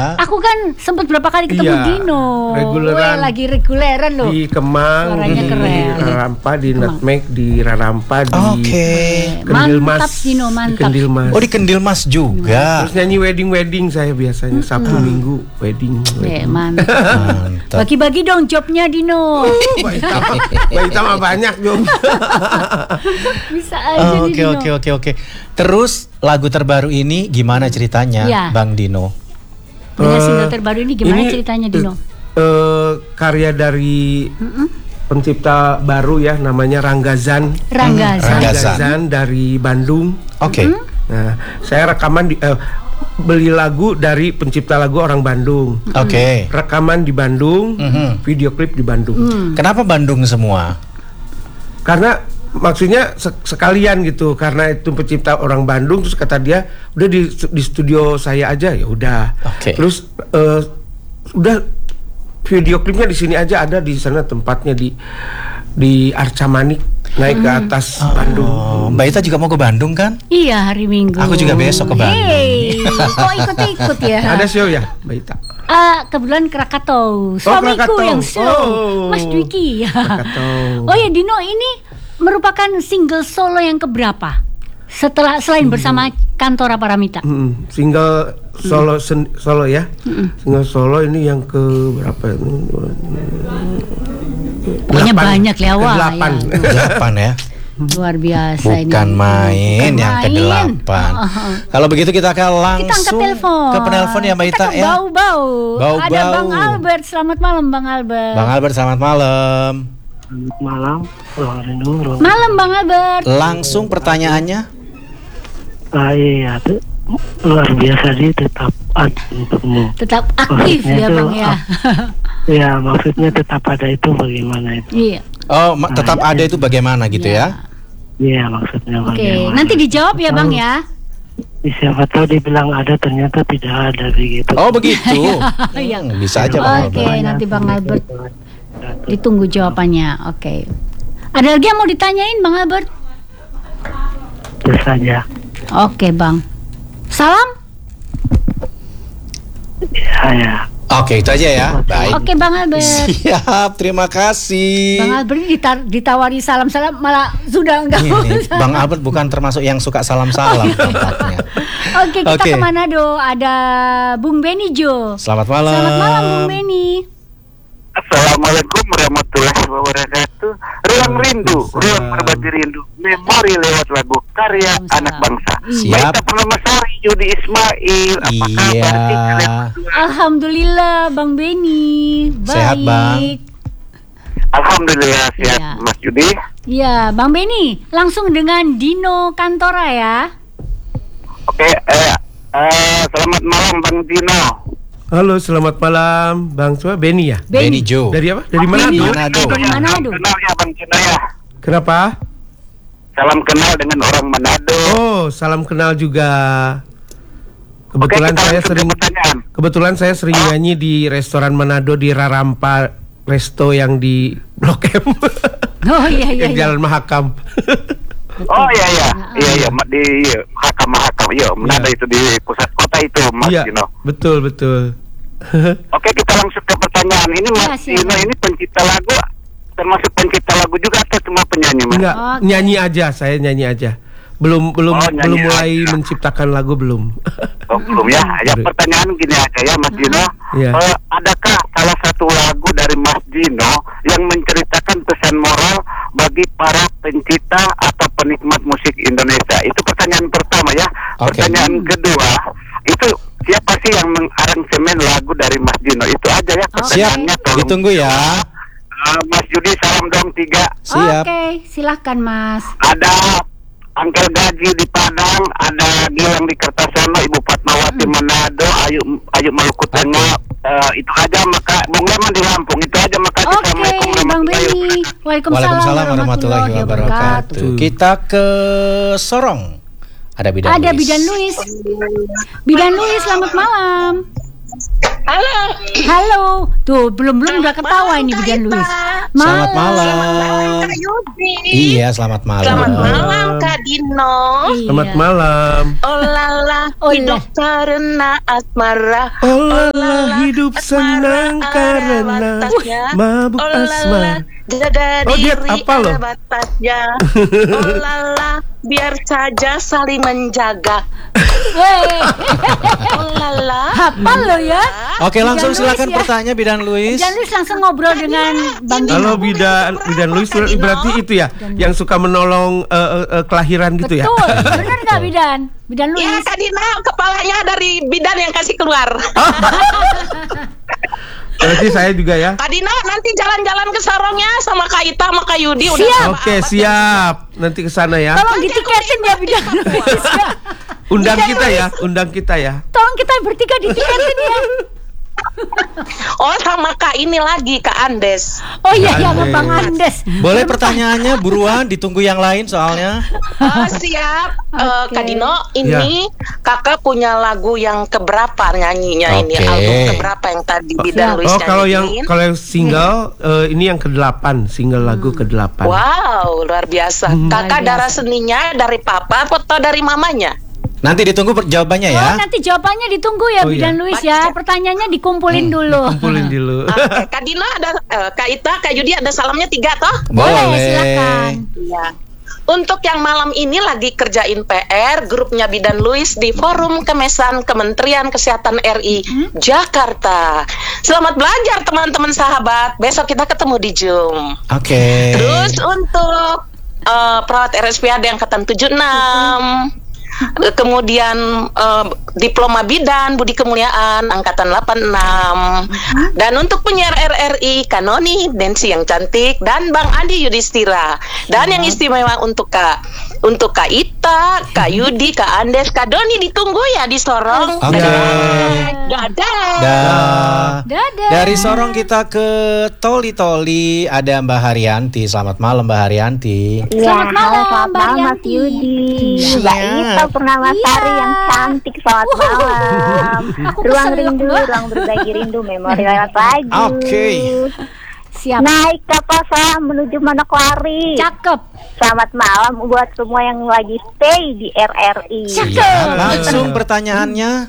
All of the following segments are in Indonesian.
Aku kan sempat berapa kali ketemu Dino. Reguleran. Lagi reguleran loh. Di Kemang, Suaranya di keren. Rarampa, di Nutmeg, di Rarampa, di Kendil Mas. Mantap Dino, mantap. Di Kendil Mas. Oh, di Kendil Mas juga. Terus nyanyi wedding saya biasanya Sabtu Minggu wedding. Mantap. Mantap. Bagi-bagi dong jobnya Dino. Mbak Ita mah banyak dong. Bisa aja nih Dino. Oke. Terus lagu terbaru ini gimana ceritanya, Ya. Bang Dino? Dengan single terbaru ini gimana ceritanya Dino? Karya dari pencipta baru ya, namanya Ranggazan. Ranggazan dari Bandung. Oke. Nah, saya rekaman beli lagu dari pencipta lagu orang Bandung. Oke. Rekaman di Bandung, video klip di Bandung. Kenapa Bandung semua? Karena maksudnya sekalian gitu, karena itu pencipta orang Bandung, terus kata dia udah di studio saya aja, ya udah. Oke. Terus udah video klipnya di sini aja, ada di sana tempatnya di Arca Manik, naik ke atas Bandung. Mbak Ita juga mau ke Bandung kan? Iya, hari Minggu. Aku juga besok ke Bandung. Hey, kok ikut-ikut ya? Ada show ya, Mbak Ita? Kebetulan Krakatau. Suamiku Krakatau. yang show. Mas Dwiki. Krakatau. Oh ya Dino, ini merupakan single solo yang keberapa? Selain bersama Kantora Paramita. Single solo ya. Single solo ini yang ke berapa? Pokoknya banyak lewat. Delapan ya. Luar biasa ini. Bukan main yang ke-8. Kalau begitu kita akan langsung angkat telepon. ke penelpon ya Mbak Ita ya. Bau-bau. Ada Bau-bau. Bang Albert. Selamat malam Bang Albert. Bang Albert selamat malam. Malam, Malam Bang Albert. Langsung pertanyaannya. Iya, tuh luar biasa sih, tetap untukmu. Tetap aktif Maksudnya ya tuh, Bang ya. Ya, maksudnya tetap ada itu bagaimana itu? Iya. Oh, tetap ada itu bagaimana gitu ya? Iya, maksudnya Oke, bagaimana? nanti dijawab ya Bang ya. Siapa tahu dibilang ada, ternyata tidak ada begitu. Oh begitu. Iya. Bisa aja Bang Oke, Albert. nanti Bang Albert ditunggu jawabannya. Oke. Ada lagi yang mau ditanyain Bang Albert? Itu saja. Oke Bang. Salam. Ya. Oke, itu aja ya. Baik. Oke Bang Albert. Siap, terima kasih. Bang Albert ini ditawari salam-salam malah sudah enggak Ini, usah. Bang Albert bukan termasuk yang suka salam-salam tampaknya. Oke, kita Oke. ke Manado. Ada Bung Beni Jo. Selamat malam. Selamat malam Bung Beni. Assalamualaikum warahmatullahi wabarakatuh. Ruang rindu, ruang berbagi rindu. Memori lewat lagu karya anak bangsa. Siap. Baik, Permamasari, Yudi Ismail. Apa kabar? Iya. Alhamdulillah Bang Beni. Baik. Sehat, Bang. Alhamdulillah sehat, Iya. Mas Yudi. Ya, Bang Beni, langsung dengan Dino Kantora ya. Oke, selamat malam Bang Dino. Halo, selamat malam Bang. Coba Beni ya? Beni Jo. Dari apa? Dari Manado? Manado. Dari Manado. Salam kenal ya Bang Dino ya. Kenapa? Salam kenal dengan orang Manado. Oh, salam kenal juga. Kebetulan Oke, kita saya langsung ke sering pertanyaan. Kebetulan saya sering nyanyi di restoran Manado di Rarampa Resto yang di Blok M. Oh iya iya. Yang iya. Jalan Mahakam. Oh iya di Mahakam iya Manado itu di pusat kota itu Mas Iya, Dino. betul. Oke, kita langsung ke pertanyaan. Ini Mas Ya, siap. Dino ini pencipta lagu, termasuk pencipta lagu juga atau cuma penyanyi Mas? Enggak, Oke. nyanyi aja, saya nyanyi aja. Belum nyanyi mulai aja. menciptakan lagu belum. Oh, belum ya. Ya pertanyaan gini aja ya Mas Dino. Iya. Adakah salah satu lagu dari Mas Dino yang menceritakan pesan moral bagi para pencipta atau penikmat musik Indonesia? Itu pertanyaan pertama ya. Oke. Pertanyaan kedua, itu siapa sih yang mengaransemen lagu dari Mas Dino? Itu aja ya Siap, pertanyaannya. Tolong. ditunggu ya. Mas Yudi, salam dong 3. Siap. Oke, silahkan Mas. Ada Angkel Gaji di Padang, ada Gilang di Kertasono, Ibu Fatmawati Manado, Ayu Maluku Tengah. Itu aja, maka Bung Leman di Lampung. Itu aja, makasih. Oke, Assalamualaikum Bang warahmatullahi Beni. wabarakatuh. Waalaikumsalam warahmatullahi wabarakatuh. Kita ke Sorong. Ada Bidan Ada Luis. Bidan Luis. Bidan Luis, selamat malam. Halo. Tuh, belum udah ketawa ini Bidan Luis. Selamat malam. Kak Yudi. Iya, selamat malam. Selamat malam Kak Dino. Selamat malam. Oh lala, hidup karena asmara. Oh lala, hidup senang karena mabuk asmara. Jaga Oh, dia diri apa loh? ada batasnya. Oh lala, biar saja saling menjaga. Oh lala. Hafal lo ya. Oke, langsung Bidan Luis silakan ya. pertanyaan Bidan Luis. Bidan Luis langsung ngobrol dengan Bang Dino. Halo Bidan Luis berarti itu ya yang suka menolong kelahiran gitu ya? Betul, benar nggak Bidan? Bidan Luis. Ya Kak Dina, kepalanya dari bidan yang kasih keluar. Berarti saya juga ya. Kak Dina nanti jalan-jalan ke Sorongnya sama Kak Ita sama Kak Yudi. Siap. Udah Oke, siap. Nanti ke sana ya. Tolong ditiketin ya Bidan Luis. Ya. Undang kita ya. Tolong kita bertiga ditiketin ya. Oh sama Kak ini lagi Kak Andes. Oh iya ya Andes. Bang Andes. Boleh pertanyaannya buruan, ditunggu yang lain soalnya. Siap. Oke. Kak Dino, ini kakak punya lagu yang keberapa nyanyinya ini? Oke. Album keberapa yang tadi Bidan Luis Oh, kalau yang nyanyiin? single ini yang ke-8, single lagu ke-8. Wow, luar biasa. Kakak Luar darah biasa. seninya dari papa atau dari mamanya? Nanti ditunggu jawabannya ya. Oh, nanti jawabannya ditunggu ya Oh, Bidan iya. Luis ya. Pertanyaannya dikumpulin dulu. Kumpulin dulu. Oke, Kak Dino ada, Kak Ita, Kak Yudi ada salamnya 3 toh? Boleh, silakan. Iya. Untuk yang malam ini lagi kerjain PR, grupnya Bidan Luis di Forum Kemesan Kementerian Kesehatan RI Jakarta. Selamat belajar teman-teman sahabat. Besok kita ketemu di Zoom. Oke. Terus untuk perawat RSPAD angkatan 76, kemudian diploma bidan Budi Kemuliaan angkatan 86, dan untuk penyiar RRI Kanoni Densi yang cantik dan Bang Andi Yudhistira, dan yang istimewa untuk Kak Ita, Kak Yudi, Kak Andes, Kak Doni ditunggu ya di Sorong. Oke. Dadah. Dadah. Dari Sorong kita ke Toli ada Mbak Haryanti. Selamat malam Mbak Haryanti. Selamat malam, selamat Mbak malam Mas Yanti. Yudi. Siap. Mbak Ita Purnamasari yang cantik, selamat malam. Aku Ruang kesel, rindu, Mbak. ruang berbagi rindu, memori lewat lagu. Oke. Siap. Naik kapal saya menuju Manokwari. Cakep. Selamat malam buat semua yang lagi stay di RRI. Iya, langsung pertanyaannya.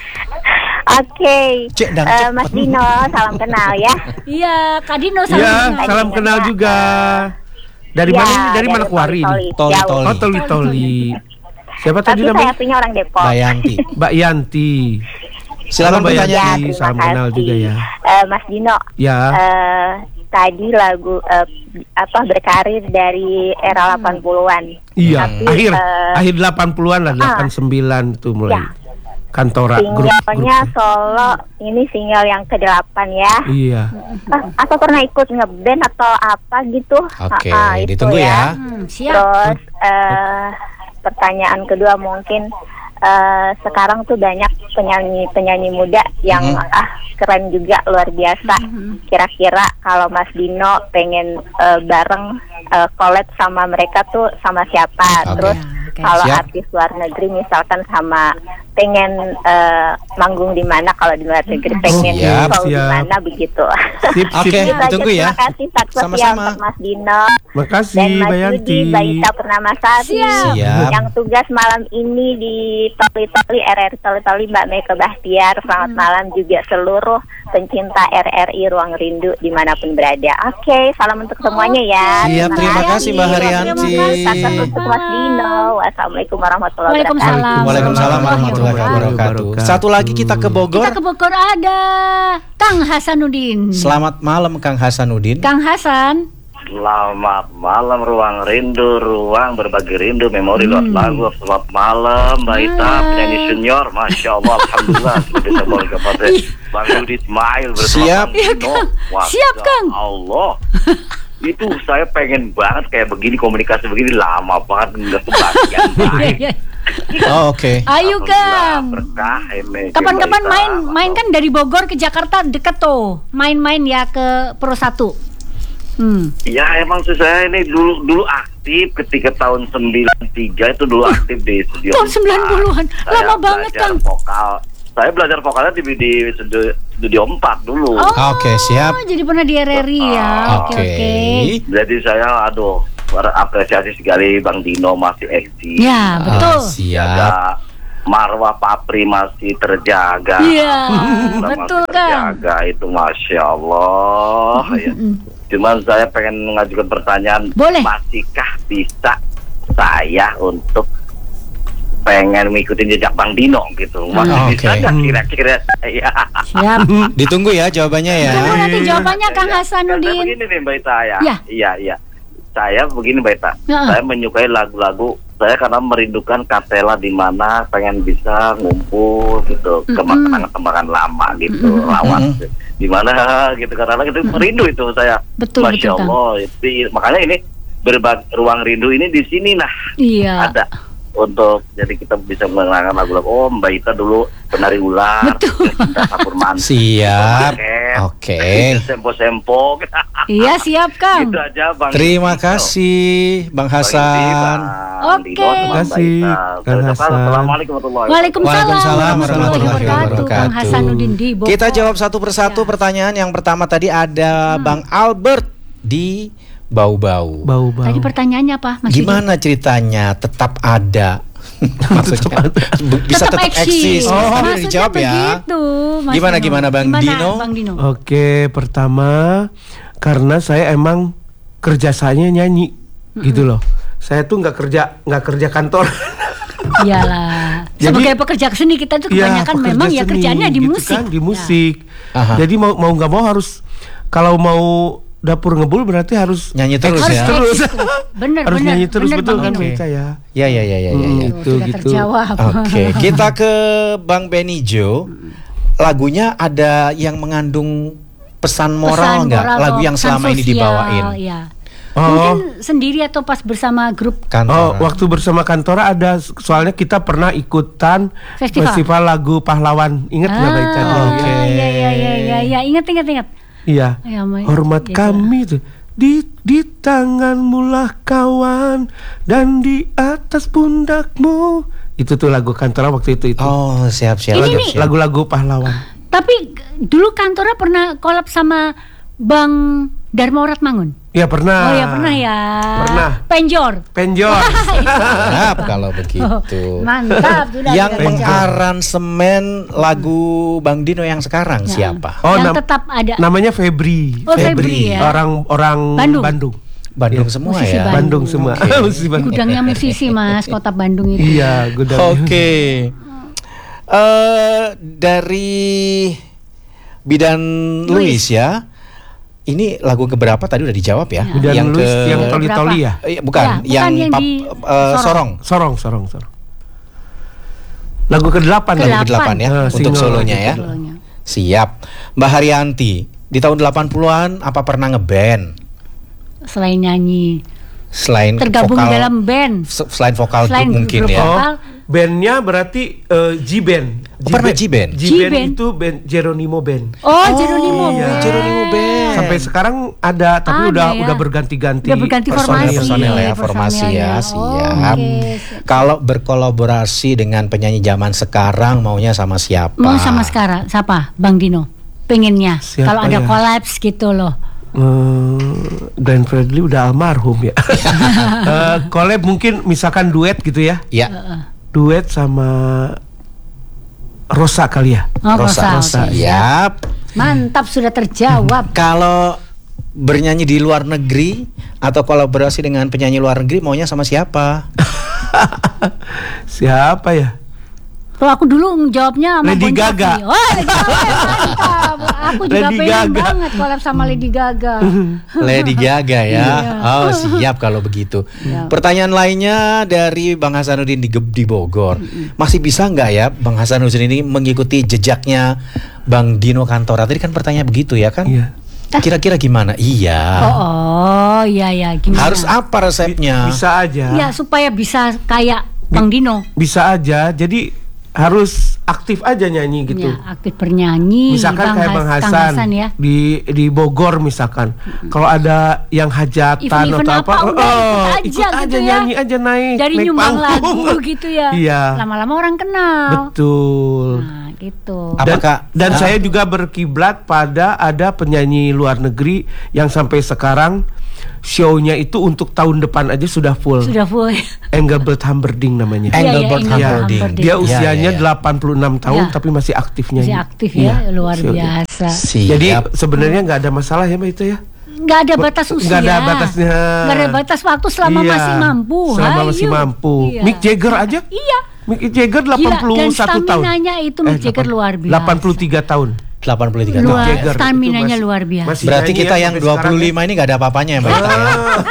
Oke, Cek dan cepet. Mas Dino, salam kenal ya. Iya, Kak Dino Iya, salam. salam kenal juga. Dari Ya, mana ini? Dari dari Manokwari ini. Toli. Jauh. Oh, Toli. Siapa Tapi tadi saya namanya? punya orang Depok. Mbak Yanti. Mbak Yanti. Silakan Halo, Mbak pertanyaan. Yanti. terima Salam kenal kasih. juga ya. Mas Dino, Ya. tadi lagu berkarir dari era 80-an. Iya, Tapi, akhir 80-an lah, 89 tuh mulai. Ya. Kantora grup. Singlenya solo, ini single yang ke-8 ya. Iya. Atau pernah ikut ngeband atau apa gitu? Oke, Itu ditunggu ya. Siap. Terus pertanyaan kedua mungkin sekarang tuh banyak penyanyi muda yang keren juga, luar biasa. Kira-kira kalau Mas Dino pengen bareng collab sama mereka tuh sama siapa? Oke. Terus Oke. kalau Siap. artis luar negeri misalkan sama pengen manggung di mana, kalau di luar negeri pengen Siap, show di siap. mana begitu. Sip, Oke. sip. Itu aja, ditunggu ya. Terima kasih sukses ya Sama-sama. untuk Mas Dino Makasih, dan Mas Mbak Yanti. Yudi, Mbak Ita Purnamasari Siap. yang tugas malam ini di Toli RRI Toli Mbak Meka Bahtiar. Selamat malam juga seluruh pencinta RRI Ruang Rindu dimanapun berada. Oke, salam untuk semuanya ya. Siap, terima kasih Mbak Haryanti. Sukses untuk Mas Dino. Wassalamualaikum warahmatullahi wabarakatuh. Waalaikumsalam. Waalaikumsalam warahmatullahi wabarakatuh. Satu lagi kita ke Bogor. Kita ke Bogor ada Kang Hasanuddin. Selamat malam Kang Hasanuddin. Kang Hasan. Selamat malam Ruang Rindu, ruang berbagi rindu, memori lewat lagu. Selamat malam Mbak Ita, penyanyi senior, Masya Allah, Alhamdulillah. Sudah bisa boleh kepada Bang Yudi Ismail bersama Siap. Bang Dino. Wah, Siap, Kang. Allah. Itu saya pengen banget kayak begini, komunikasi begini, lama banget nggak kebagian baik. Oh, oke. Ayo Kang. Berkah ini. Kapan-kapan Mbak Ita. main kan dari Bogor ke Jakarta deket tuh. Main-main ya ke Pro 1. Ya emang sih saya ini dulu aktif ketika tahun 93 itu dulu aktif di studio. Tahun 90-an. Saya Lama banget, belajar Kang. Vokal. Saya belajar vokalnya di Studio 4 dulu. Oke, siap. Jadi pernah di RRI ya. Oke. Jadi saya berapresiasi sekali Bang Dino masih eksis. Ya, betul. Siap. Jaga marwah Papri masih terjaga. Iya, Alhamdulillah betul masih Kang. terjaga, itu Masya Allah ya. Cuman saya pengen mengajukan pertanyaan. Boleh. Masihkah bisa saya untuk pengen mengikuti jejak Bang Dino gitu? Masih bisa Oke. nggak kira-kira saya? Siap. Ditunggu ya jawabannya ya. Tunggu nanti jawabannya Kang Saya Hasanuddin. begini nih Mbak Ita ya. Ya. Iya. Saya begini Mbak Ita. Ya. Saya menyukai lagu-lagu saya karena merindukan Katela di mana pengen bisa ngumpul gitu kembangan lama gitu, lawas di mana gitu karena itu merindu itu saya. Betul, Masya betul, Kang. Allah. Makanya ini ruang rindu ini di sini Iya. ada untuk jadi kita bisa mengenalkan lagu-lagu. Oh, Mbak Ita dulu penari ular, Cinta Sapur Mantu. Siap. Oke. Sempo-sempo. Iya, siap Kang. Itu aja Bang. Terima kasih Bang Hasan. Oke. Terima kasih, Kang Hasan. Assalamualaikum warahmatullahi Waalaikumsalam warahmatullahi wabarakatuh. Kang wabarakatuh. Hasanuddin di Bogor. Kita jawab satu persatu Ya. pertanyaan. Yang pertama tadi ada Bang Albert di Bau-Bau. Bau-bau. Tadi pertanyaannya apa? Mas Gimana ceritanya tetap ada? Maksudnya bisa tetap eksis. Oh, Tadi udah maksudnya dijawab ya. begitu, Mas Gimana Bang Dino? Bang Dino? Oke, pertama karena saya emang kerjasanya nyanyi gitu loh. Saya tuh nggak kerja kantor. Iyalah. Jadi- Sebagai pekerja seni kita tuh kebanyakan pekerja memang ya seni, kerjaannya di gitu musik. kan, di musik. Aha. Jadi mau nggak mau harus kalau mau dapur ngebul berarti harus Nyanyi terus Harus ya. terus. eksis terus. Bener, harus bener, nyanyi terus bener, betul Bang kan Dino. Beca ya. Ya. Gitu, Sudah gitu. terjawab. Oke, kita ke Bang Benijo. Lagunya ada yang mengandung pesan moral nggak? moral Lagu atau yang selama pesan ini sosial, dibawain. Ya. Oh. Mungkin sendiri atau pas bersama grup. Kantor. Waktu bersama Kantora ada soalnya kita pernah ikutan Festival. lagu pahlawan. Ingat nggak Beca dulu oke. ya? Iya, ingat. Iya. Ya, Hormat gitu. kami tuh di tanganmu lah kawan dan di atas pundakmu. Itu tuh lagu Kantora waktu itu. Oh, siap. Ini Lagu-lagu pahlawan. Tapi dulu Kantora pernah collab sama Bang Dharma Oratmangun. Ya pernah. Oh ya pernah ya. Pernah. Penjor. Siap kalau begitu. Mantap sudah. Yang sudah mengaransemen lagu Bang Dino yang sekarang siapa? Oh, yang tetap ada. namanya Febri. Oh, Febri ya. Orang Bandung. Bandung semua Musisi ya. Bandung semua. Musisi Bandung. Gudangnya musisi Mas, kota Bandung itu. Iya, gudang. Oke. Dari Bidan Luis ya. Ini lagu keberapa tadi udah dijawab ya? Bidan Luis yang Toli-Toli ya? Bukan, Ya, yang bukan yang di Sorong. Sorong. Lagu ke-8 Ke-8 ya, untuk single solonya ya. Solonya. Siap. Mbak Haryanti, di tahun 80-an apa pernah ngeband? Selain nyanyi, Selain tergabung vokal, dalam band. selain vokal Selain grup mungkin grup ya. vokal. Bandnya berarti G-Band. pernah G-Band? G-Band itu band Jeronimo Band. Oh, Jeronimo. iya. Jeronimo Band. Sampai sekarang ada, tapi Ada ya. udah berganti-ganti. Udah berganti formasi. Personel ya, Personel formasi ya, ya. siap. Oke. Kalau berkolaborasi dengan penyanyi zaman sekarang maunya sama siapa? Mau sama sekarang siapa? Bang Dino. Pengennya Siapa kalau ada ya? kolaps gitu loh. Glenn Fredly udah almarhum ya. Collab mungkin misalkan duet gitu ya. Ya. Duet sama Rosa kali ya. Oh, Rosa. Rosa. Oke. Siap. Mantap sudah terjawab. Kalau bernyanyi di luar negeri atau kolaborasi dengan penyanyi luar negeri maunya sama siapa? Siapa ya? Kalau aku dulu jawabnya sama Lady Bon Jovi. Gaga. Oh, Lady Gaga mantap. Aku juga Lady pengen Gaga. banget collab sama Lady Gaga. Lady Gaga ya. Iya. Oh, siap kalau begitu. Siap. Pertanyaan lainnya dari Bang Hasanuddin di Bogor. Masih bisa nggak ya Bang Hasanuddin ini mengikuti jejaknya Bang Dino Kantora? Tadi kan pertanyaan begitu ya kan? Iya. Kira-kira gimana? Iya. Oh, iya gimana? Harus apa resepnya? Bisa aja. Ya supaya bisa kayak Bang Dino. Bisa aja. Jadi harus aktif aja nyanyi gitu. Ya, aktif bernyanyi. Misalkan kayak Bang Kang Hasan ya. di Bogor misalkan. Kalau ada yang hajatan Event-event atau apa, udah ikut ikut aja aja gitu ya. nyanyi aja naik. Dari naik nyumbang panggung. lagu gitu ya. Iya. Lama-lama orang kenal. Betul. Nah, Itu. Apakah Dan saya juga berkiblat pada ada penyanyi luar negeri yang sampai sekarang show-nya itu untuk tahun depan aja sudah full. Sudah full. Engelbert Humperdinck namanya. Engelbert Engelbert Humperdinck. Humperdinck. Dia usianya Ya. 86 tahun Ya. tapi masih aktif nyanyi. Masih aktif ya, luar show-nya. biasa. Jadi Siap. sebenarnya nggak ada masalah ya Mbak itu ya. Nggak ada batas usia. Nggak ada batasnya. Nggak ada batas waktu selama Iya, masih mampu. Selama Hayu. masih mampu. Iya. Mick Jagger aja. Iya. Mick Jagger 81 Gila, dan tahun. staminanya itu Mick Jagger luar biasa. 83 tahun. 83 tahun. Luar, Jagger itu staminanya masih- luar biasa. masih Berarti nyanyi kita ya yang sampai sekarang 25 ini nggak ada apa-apanya ya Mbak Ita ya?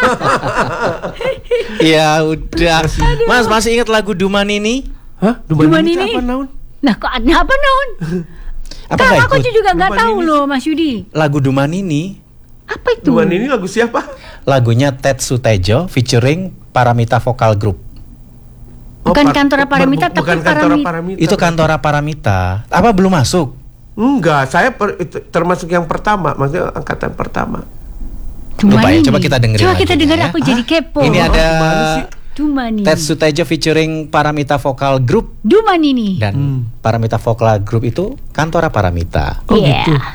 Ya udah. Mas masih ingat lagu Duman ini? Hah? Duman itu ini? apa naon? Nah, kok ada apa non? Apa Kan nggak aku ikut? juga nggak Duman tahu ini loh, Mas Yudi. Lagu Duman ini Apa itu? Duman ini lagu siapa? lagunya Ted Sutejo featuring Paramita Vocal Group. Bukan Kantora Paramita, tapi bukan Kantora Paramita. Paramita. Itu Kantora Paramita. Apa belum masuk? Enggak, saya itu termasuk yang pertama, maksudnya angkatan pertama. Duman Lupa ya, ini. coba kita dengerin Coba kita lagunya dengar, ya. aku jadi kepo. Ini ada gimana sih? Duman ini. Ted Sutejo featuring Paramita Vocal Group Duman ini. dan Paramita Vocal Group itu Kantora Paramita. Oh Iya. gitu.